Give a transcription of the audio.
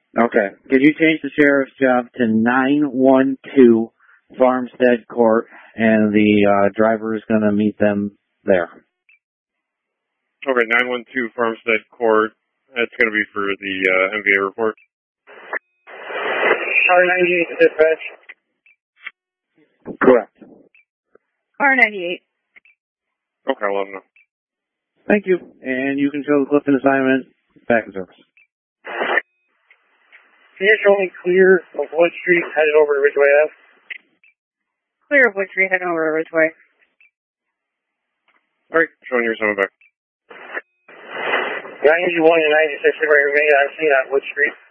Okay. Could you change the sheriff's job to 912 Farmstead Court, and the driver is going to meet them there? Okay, 912 Farmstead Court. That's going to be for the MVA report. Car 98 dispatch. Correct. Car 98. Okay, I'll let them know. Thank you. And you can show the Clifton assignment back in service. Can you show me clear of Wood Street headed over to Ridgeway Ave? Clear of Wood Street, heading over to Ridgeway. All right, showing your assignment back. 91 and 96 are remaining on scene on Wood Street.